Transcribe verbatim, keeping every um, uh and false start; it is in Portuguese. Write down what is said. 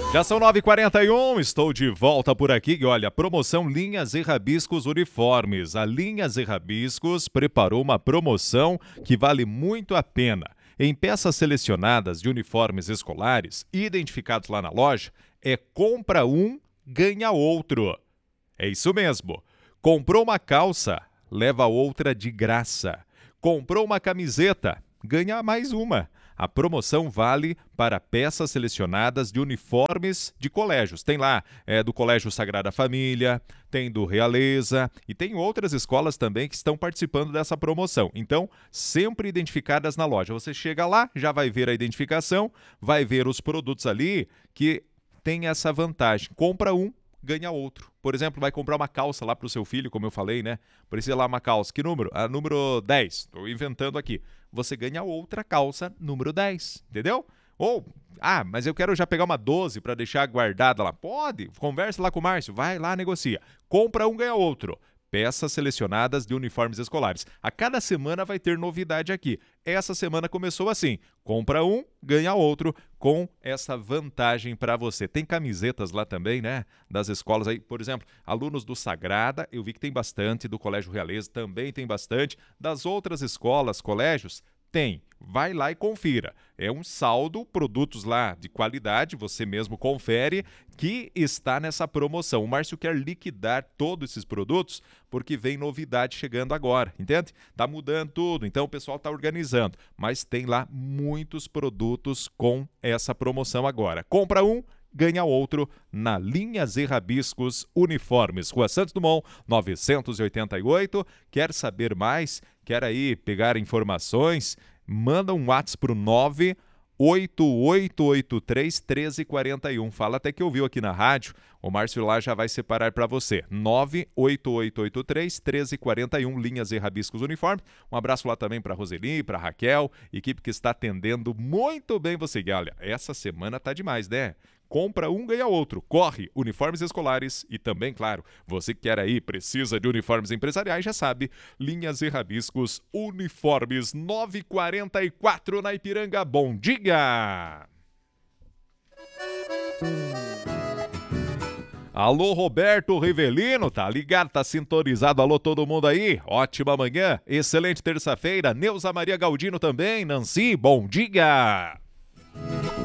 Já são nove e quarenta e um, estou de volta por aqui e olha, promoção Linhas e Rabiscos Uniformes. A Linhas e Rabiscos preparou uma promoção que vale muito a pena. Em peças selecionadas de uniformes escolares, identificados lá na loja, é compra um, ganha outro. É isso mesmo. Comprou uma calça, leva outra de graça. Comprou uma camiseta, ganha mais uma. A promoção vale para peças selecionadas de uniformes de colégios. Tem lá é, do Colégio Sagrada Família, tem do Realeza e tem outras escolas também que estão participando dessa promoção. Então, sempre identificadas na loja. Você chega lá, já vai ver a identificação, vai ver os produtos ali que tem essa vantagem. Compra um, ganha outro. Por exemplo, vai comprar uma calça lá para o seu filho, como eu falei, né? Precisa lá uma calça. Que número? A número dez. Estou inventando aqui. Você ganha outra calça número dez, entendeu? Ou, ah, mas eu quero já pegar uma doze para deixar guardada lá. Pode, conversa lá com o Márcio, vai lá, negocia. Compra um, ganha outro. Peças selecionadas de uniformes escolares. A cada semana vai ter novidade aqui. Essa semana começou assim, compra um, ganha outro, com essa vantagem para você. Tem camisetas lá também, né, das escolas aí, por exemplo, alunos do Sagrada, eu vi que tem bastante, do Colégio Realeza também tem bastante, das outras escolas, colégios, tem. Vai lá e confira. É um saldo, produtos lá de qualidade, você mesmo confere, que está nessa promoção. O Márcio quer liquidar todos esses produtos porque vem novidade chegando agora, entende? Tá mudando tudo, então o pessoal tá organizando. Mas tem lá muitos produtos com essa promoção agora. Compra um, ganha outro na Linhas e Rabiscos Uniformes. Rua Santos Dumont, novecentos e oitenta e oito. Quer saber mais? Quer aí pegar informações? Manda um WhatsApp para o nove oito oito oito três um três quatro um. Fala até que ouviu aqui na rádio. O Márcio lá já vai separar para você. nove oito oito oito três um três quatro um, Linhas e Rabiscos Uniformes. Um abraço lá também para Roseli, para Raquel, equipe que está atendendo muito bem você. E olha, essa semana tá demais, né? Compra um, ganha outro. Corre, uniformes escolares e também, claro, você que quer aí, precisa de uniformes empresariais, já sabe, Linhas e Rabiscos Uniformes. Nove e quarenta e quatro na Ipiranga. Bom dia! Alô, Roberto Rivelino, tá ligado, tá sintonizado, alô todo mundo aí, ótima manhã, excelente terça-feira, Neuza Maria Galdino também, Nancy, bom dia!